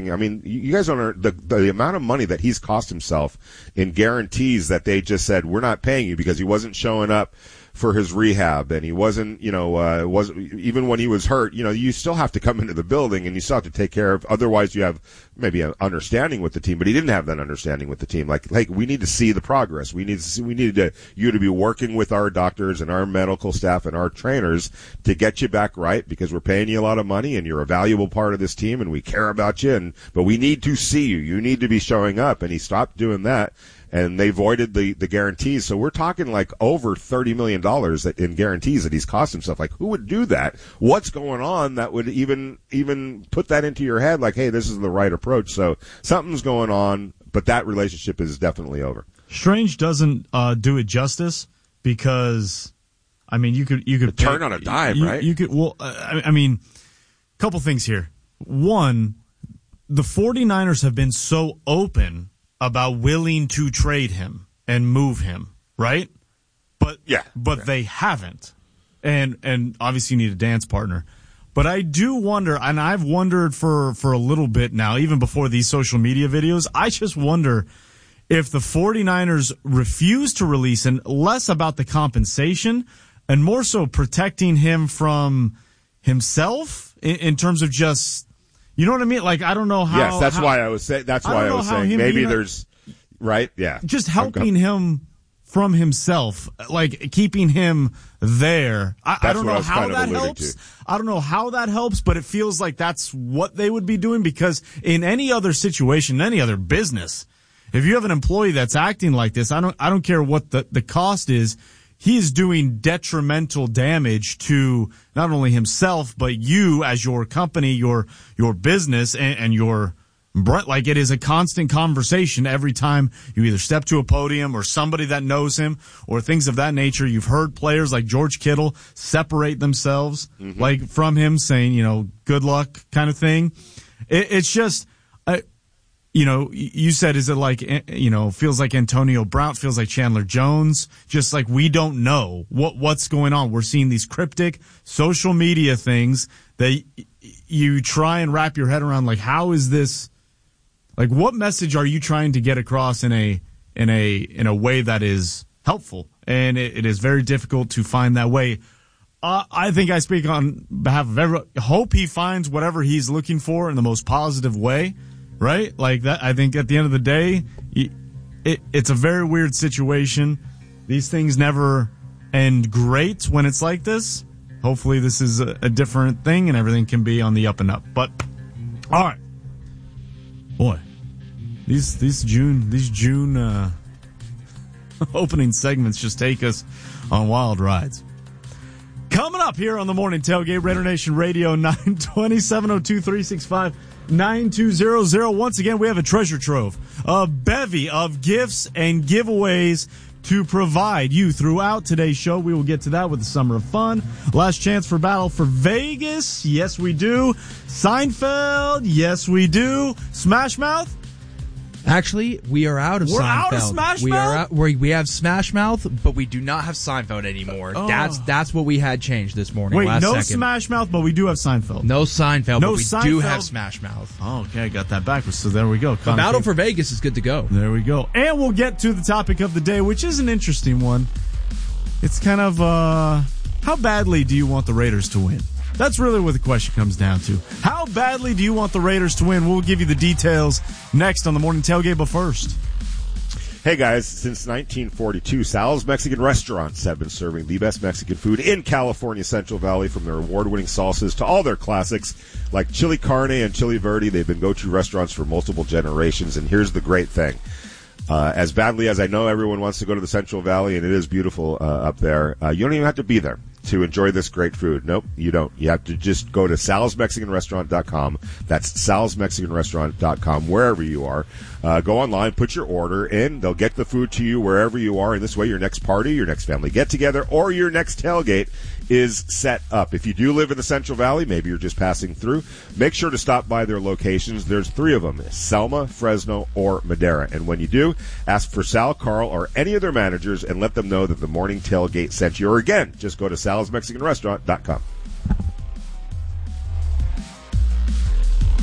talking. I mean, you guys don't know the amount of money that he's cost himself in guarantees that they just said, we're not paying you because he wasn't showing up for his rehab, and he wasn't, even when he was hurt, you still have to come into the building and you still have to take care of, otherwise you have maybe an understanding with the team, but he didn't have that understanding with the team. Like, we need to see the progress. We need you to be working with our doctors and our medical staff and our trainers to get you back right, because we're paying you a lot of money and you're a valuable part of this team and we care about you, but we need to see you. You need to be showing up. And he stopped doing that. And they voided the guarantees. So we're talking like over $30 million in guarantees that he's cost himself. Like, who would do that? What's going on that would even put that into your head? Like, hey, this is the right approach. So something's going on, but that relationship is definitely over. Strange doesn't do it justice, because, I mean, you could turn on a dime, right? You could. Well, I mean, a couple things here. One, the 49ers have been so open about willing to trade him and move him, right? But they haven't. And obviously you need a dance partner. But I do wonder, and I've wondered for a little bit now, even before these social media videos, I just wonder if the 49ers refuse to release him, less about the compensation and more so protecting him from himself in terms of just, you know what I mean? Like, I don't know how. Yes, that's why I was saying. That's why I was saying maybe there's right. Yeah, just helping him from himself, like keeping him there. I don't know how that helps. I don't know how that helps, but it feels like that's what they would be doing, because in any other situation, any other business, if you have an employee that's acting like this, I don't care what the cost is. He is doing detrimental damage to not only himself, but you as your company, your business, and your, like, it is a constant conversation every time you either step to a podium or somebody that knows him or things of that nature. You've heard players like George Kittle separate themselves, like, from him, saying, good luck kind of thing. It's just, you said, is it like, feels like Antonio Brown, feels like Chandler Jones, just like we don't know what's going on. We're seeing these cryptic social media things that you try and wrap your head around. Like, how is this, like, what message are you trying to get across in a way that is helpful? And it is very difficult to find that way. I think I speak on behalf of everyone. Hope he finds whatever he's looking for in the most positive way. Right? Like that. I think at the end of the day, it's a very weird situation. These things never end great when it's like this. Hopefully this is a different thing and everything can be on the up and up. But, all right. Boy, these June opening segments just take us on wild rides. Coming up here on the Morning Tailgate, Raider Nation Radio, 920 702 365 9200. Once again, we have a treasure trove, a bevy of gifts and giveaways to provide you throughout today's show. We will get to that with the Summer of Fun. Last chance for Battle for Vegas. Yes, we do. Seinfeld. Yes, we do. Smash Mouth. Actually, we are out of Seinfeld. We're out of Smash Mouth? We have Smash Mouth, but we do not have Seinfeld anymore. Oh. That's what we had changed this morning. Wait, last no second. Smash Mouth, but we do have Seinfeld. No Seinfeld, no but we Seinfeld. do have Smash Mouth. Oh, okay, I got that backwards. So there we go. The Battle for Vegas is good to go. There we go. And we'll get to the topic of the day, which is an interesting one. It's kind of, how badly do you want the Raiders to win? That's really what the question comes down to. How badly do you want the Raiders to win? We'll give you the details next on the Morning Tailgate, but first. Hey guys, since 1942, Sal's Mexican restaurants have been serving the best Mexican food in California Central Valley, from their award-winning salsas to all their classics like chili carne and chili verde. They've been go-to restaurants for multiple generations, and here's the great thing. As badly as I know everyone wants to go to the Central Valley, and it is beautiful up there, you don't even have to be there to enjoy this great food. Nope, you don't. You have to just go to salsmexicanrestaurant.com. That's salsmexicanrestaurant.com, wherever you are. Go online, put your order in. They'll get the food to you wherever you are. And this way, your next party, your next family get-together, or your next tailgate is set up. If you do live in the Central Valley, maybe you're just passing through, make sure to stop by their locations. There's 3 of them, Selma, Fresno, or Madera. And when you do, ask for Sal, Carl, or any of their managers and let them know that the Morning Tailgate sent you. Or again, just go to salsmexicanrestaurant.com.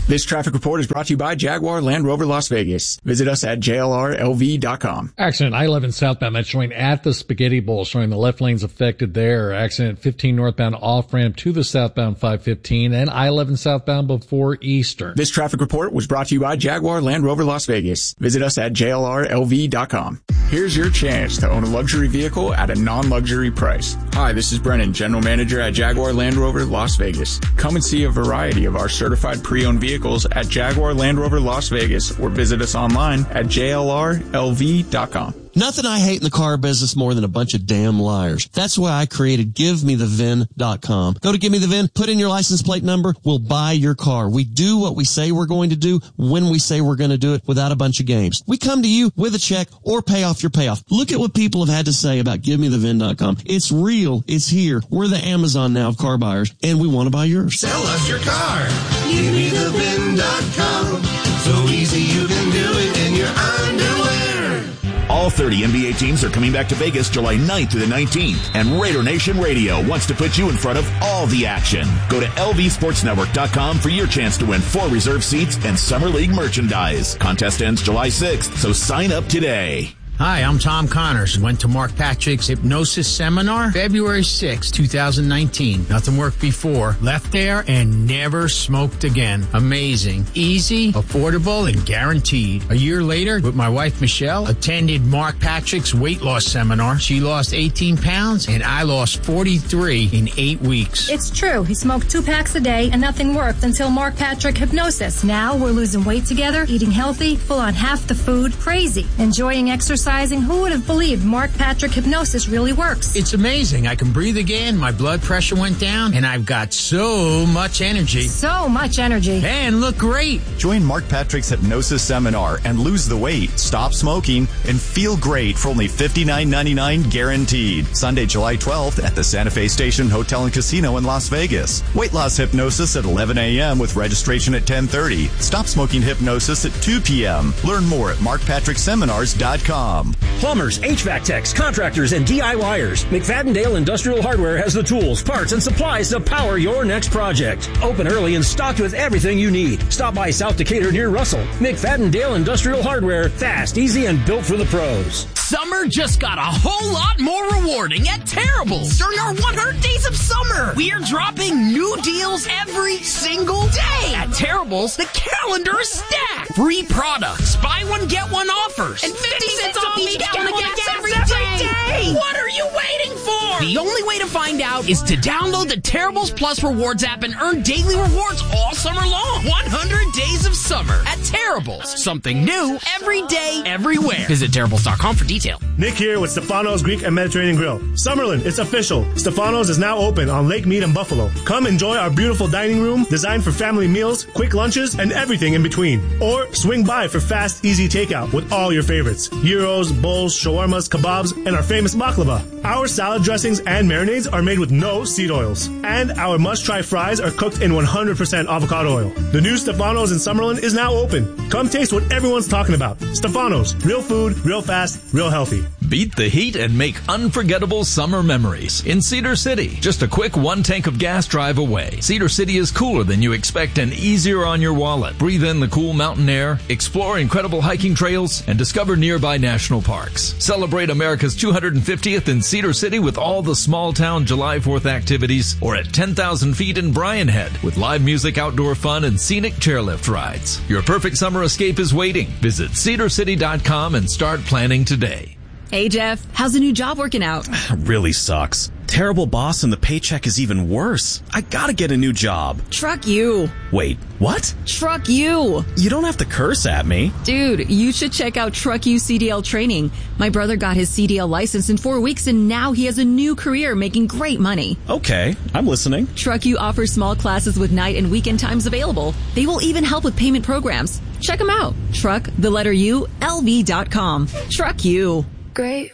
This traffic report is brought to you by Jaguar Land Rover Las Vegas. Visit us at jlrlv.com. Accident I-11 southbound, that's showing at the Spaghetti Bowl, showing the left lane's affected there. Accident 15 northbound off-ramp to the southbound 515 and I-11 southbound before Eastern. This traffic report was brought to you by Jaguar Land Rover Las Vegas. Visit us at jlrlv.com. Here's your chance to own a luxury vehicle at a non-luxury price. Hi, this is Brennan, General Manager at Jaguar Land Rover Las Vegas. Come and see a variety of our certified pre-owned vehicles at Jaguar Land Rover Las Vegas or visit us online at jlrlv.com. Nothing I hate in the car business more than a bunch of damn liars. That's why I created GiveMeTheVin.com. Go to Give Me the VIN, put in your license plate number, we'll buy your car. We do what we say we're going to do when we say we're going to do it without a bunch of games. We come to you with a check or pay off your payoff. Look at what people have had to say about GiveMeTheVin.com. It's real. It's here. We're the Amazon now of car buyers, and we want to buy yours. Sell us your car. GiveMeTheVin.com. So easy you can do it in your underwear. All 30 NBA teams are coming back to Vegas July 9th through the 19th, and Raider Nation Radio wants to put you in front of all the action. Go to lvsportsnetwork.com for your chance to win 4 reserve seats and Summer League merchandise. Contest ends July 6th, so sign up today. Hi, I'm Tom Connors. Went to Mark Patrick's hypnosis seminar February 6, 2019. Nothing worked before. Left there and never smoked again. Amazing. Easy, affordable, and guaranteed. A year later, with my wife Michelle, attended Mark Patrick's weight loss seminar. She lost 18 pounds and I lost 43 in 8 weeks. It's true. He smoked 2 packs a day and nothing worked until Mark Patrick hypnosis. Now we're losing weight together, eating healthy, full on half the food, crazy, enjoying exercise. Who would have believed Mark Patrick hypnosis really works? It's amazing. I can breathe again. My blood pressure went down, and I've got so much energy. So much energy. And look great. Join Mark Patrick's hypnosis seminar and lose the weight, stop smoking, and feel great for only $59.99 guaranteed. Sunday, July 12th at the Santa Fe Station Hotel and Casino in Las Vegas. Weight loss hypnosis at 11 a.m. with registration at 10:30. Stop smoking hypnosis at 2 p.m. Learn more at markpatrickseminars.com. Plumbers, HVAC techs, contractors, and DIYers. McFadden-Dale Industrial Hardware has the tools, parts, and supplies to power your next project. Open early and stocked with everything you need. Stop by South Decatur near Russell. McFadden-Dale Industrial Hardware. Fast, easy, and built for the pros. Summer just got a whole lot more rewarding at Terrible's. During our 100 days of summer, we are dropping new deals every single day. At Terrible's, the calendar is stacked. Free products, buy one, get one offers, and 50 cents off each gallon of gas every day. What are you waiting for? The only way to find out is to download the Terrible's Plus Rewards app and earn daily rewards all summer long. 100 days of summer at Terrible's. Something new every day, everywhere. Visit Terrible's.com for details. Nick here with Stefano's Greek and Mediterranean Grill. Summerlin, it's official. Stefano's is now open on Lake Mead and Buffalo. Come enjoy our beautiful dining room designed for family meals, quick lunches, and everything in between. Or swing by for fast, easy takeout with all your favorites. Gyros, bowls, shawarmas, kebabs, and our famous baklava. Our salad dressings and marinades are made with no seed oils. And our must-try fries are cooked in 100% avocado oil. The new Stefano's in Summerlin is now open. Come taste what everyone's talking about. Stefano's. Real food, real fast, real healthy. Beat the heat and make unforgettable summer memories in Cedar City. Just a quick 1 tank of gas drive away. Cedar City is cooler than you expect and easier on your wallet. Breathe in the cool mountain air, explore incredible hiking trails, and discover nearby national parks. Celebrate America's 250th in Cedar City with all the small town July 4th activities, or at 10,000 feet in Bryan Head with live music, outdoor fun, and scenic chairlift rides. Your perfect summer escape is waiting. Visit cedarcity.com and start planning today. Hey, Jeff, how's the new job working out? Really sucks. Terrible boss and the paycheck is even worse. I gotta get a new job. Truck you. Wait, what? Truck you. You don't have to curse at me. Dude, you should check out Truck You CDL training. My brother got his CDL license in 4 weeks and now he has a new career making great money. Okay, I'm listening. Truck You offers small classes with night and weekend times available. They will even help with payment programs. Check them out. Truck, the letter U, LV.com. Truck You. Great